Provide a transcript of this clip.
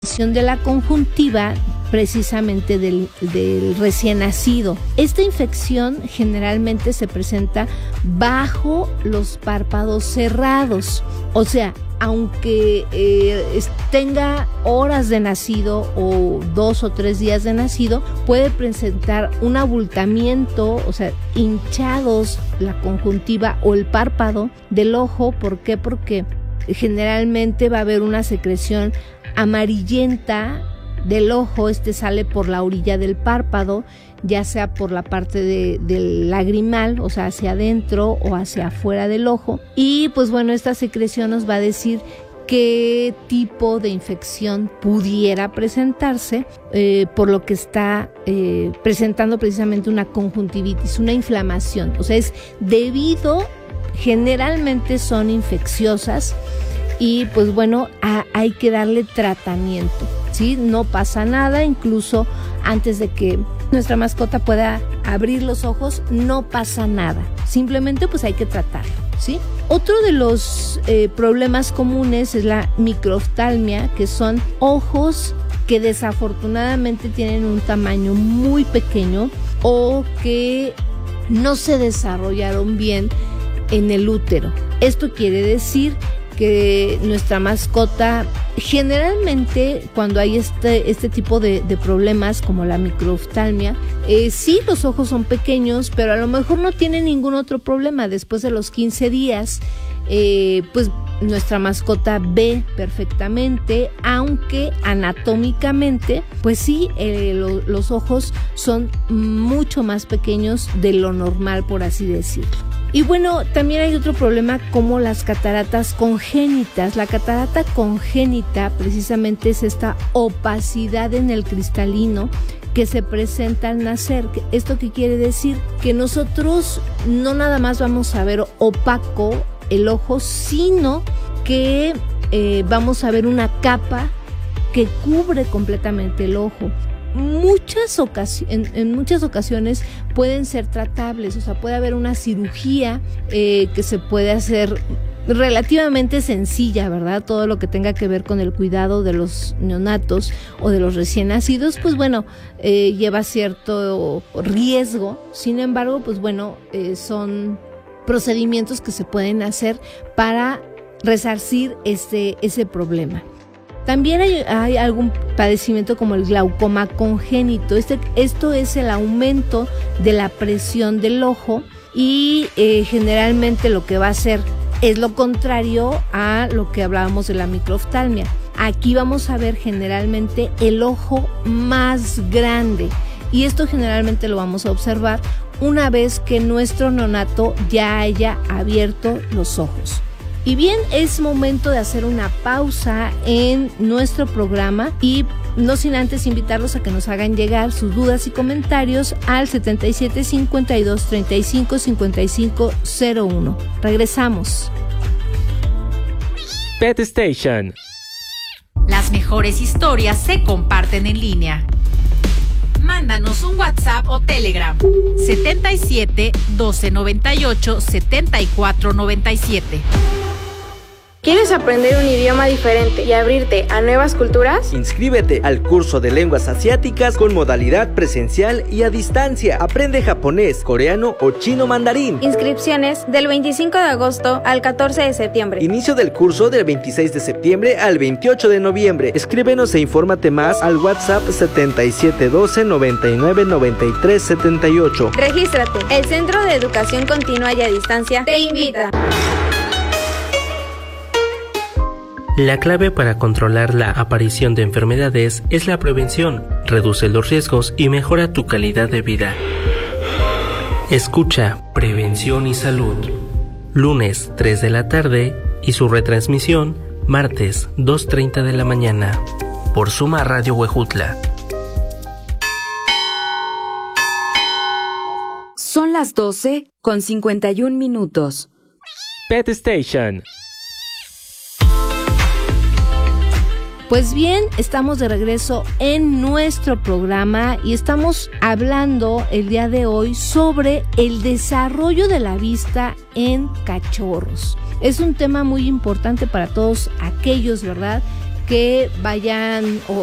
de la conjuntiva precisamente del recién nacido. Esta infección generalmente se presenta bajo los párpados cerrados, o sea, aunque tenga horas de nacido o 2 o 3 días de nacido, puede presentar un abultamiento, o sea, hinchados la conjuntiva o el párpado del ojo. ¿Por qué? Porque generalmente va a haber una secreción amarillenta del ojo. Sale por la orilla del párpado, ya sea por la parte del lagrimal, o sea, hacia adentro o hacia afuera del ojo. Y pues bueno, esta secreción nos va a decir qué tipo de infección pudiera presentarse, por lo que está presentando precisamente una conjuntivitis, una inflamación. O sea, es debido, generalmente son infecciosas y pues bueno, hay que darle tratamiento, ¿sí? No pasa nada, incluso antes de que nuestra mascota pueda abrir los ojos, no pasa nada. Simplemente pues hay que tratarlo, ¿sí? Otro de los problemas comunes es la microftalmia, que son ojos que desafortunadamente tienen un tamaño muy pequeño o que no se desarrollaron bien en el útero. Esto quiere decir que nuestra mascota, generalmente cuando hay este tipo de problemas como la microftalmia, sí, los ojos son pequeños, pero a lo mejor no tienen ningún otro problema. Después de los 15 días, pues nuestra mascota ve perfectamente, aunque anatómicamente, pues sí, los ojos son mucho más pequeños de lo normal, por así decirlo. Y bueno, también hay otro problema como las cataratas congénitas. La catarata congénita precisamente es esta opacidad en el cristalino que se presenta al nacer. ¿Esto qué quiere decir? Que nosotros no nada más vamos a ver opaco el ojo, sino que vamos a ver una capa que cubre completamente el ojo. En muchas ocasiones pueden ser tratables, o sea, puede haber una cirugía que se puede hacer relativamente sencilla, ¿verdad? Todo lo que tenga que ver con el cuidado de los neonatos o de los recién nacidos, pues bueno, lleva cierto riesgo. Sin embargo, pues bueno, son procedimientos que se pueden hacer para resarcir ese problema. También hay algún padecimiento como el glaucoma congénito. Esto es el aumento de la presión del ojo y generalmente lo que va a hacer es lo contrario a lo que hablábamos de la microftalmia. Aquí vamos a ver generalmente el ojo más grande y esto generalmente lo vamos a observar una vez que nuestro neonato ya haya abierto los ojos. Y bien, es momento de hacer una pausa en nuestro programa y no sin antes invitarlos a que nos hagan llegar sus dudas y comentarios al 77 52 35 55 01. Regresamos. Pet Station. Las mejores historias se comparten en línea. Mándanos un WhatsApp o Telegram 77 12 98 74 97. ¿Quieres aprender un idioma diferente y abrirte a nuevas culturas? Inscríbete al curso de lenguas asiáticas con modalidad presencial y a distancia. Aprende japonés, coreano o chino mandarín. Inscripciones del 25 de agosto al 14 de septiembre. Inicio del curso del 26 de septiembre al 28 de noviembre. Escríbenos e infórmate más al WhatsApp 7712 99 93 78. Regístrate. El Centro de Educación Continua y a Distancia te invita. La clave para controlar la aparición de enfermedades es la prevención. Reduce los riesgos y mejora tu calidad de vida. Escucha Prevención y Salud. Lunes 3 de la tarde y su retransmisión martes 2:30 de la mañana. Por Suma Radio Huejutla. Son las 12:51. Pet Station. Pues bien, estamos de regreso en nuestro programa y estamos hablando el día de hoy sobre el desarrollo de la vista en cachorros. Es un tema muy importante para todos aquellos, ¿verdad?, que vayan